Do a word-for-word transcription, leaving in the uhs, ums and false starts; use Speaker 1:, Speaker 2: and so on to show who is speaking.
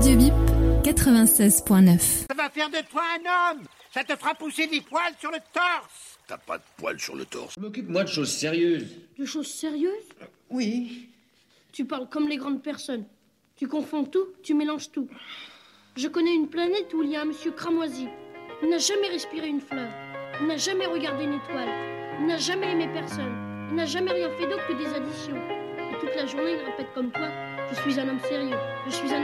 Speaker 1: Radio Bip quatre-vingt-seize point neuf.
Speaker 2: Ça va faire de toi un homme. Ça te fera pousser des poils sur le torse.
Speaker 3: T'as pas de poils sur le torse.
Speaker 4: Je m'occupe, moi, de choses sérieuses.
Speaker 5: De choses sérieuses?
Speaker 4: Oui.
Speaker 5: Tu parles comme les grandes personnes. Tu confonds tout, tu mélanges tout. Je connais une planète où il y a un monsieur cramoisi. Il n'a jamais respiré une fleur. Il n'a jamais regardé une étoile. Il n'a jamais aimé personne. Il n'a jamais rien fait d'autre que des additions. Et toute la journée, il répète comme toi, je suis un homme sérieux. Je suis un